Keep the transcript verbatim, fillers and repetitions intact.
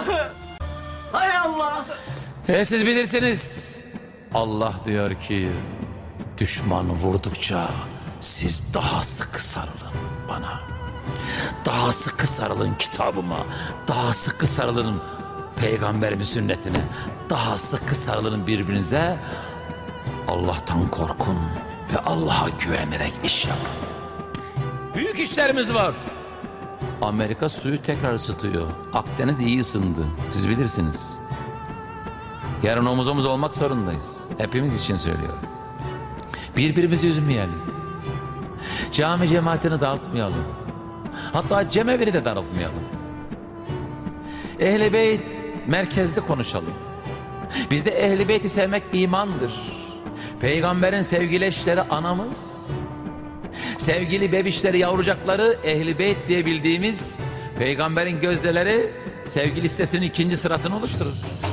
Hay Allah. E siz bilirsiniz. Allah diyor ki düşman vurdukça siz daha sıkı sarılın bana. Daha sıkı sarılın kitabıma. Daha sıkı sarılın peygamberimin sünnetine. Daha sıkı sarılın birbirinize. Allah'tan korkun ve Allah'a güvenerek iş yapın. Büyük işlerimiz var. Amerika suyu tekrar ısıtıyor. Akdeniz iyi ısındı. Siz bilirsiniz. Yarın omuz omuz olmak zorundayız. Hepimiz için söylüyorum. Birbirimizi üzmeyelim. Cami cemaatini dağıtmayalım. Hatta cemevi'ni de daraltmayalım. Ehl-i Beyt merkezli konuşalım. Bizde Ehl-i Beyt'i sevmek imandır. Peygamberin sevgili eşleri anamız, sevgili bebişleri, yavrucakları Ehl-i Beyt diye bildiğimiz peygamberin gözdeleri sevgi listesinin ikinci sırasını oluşturur.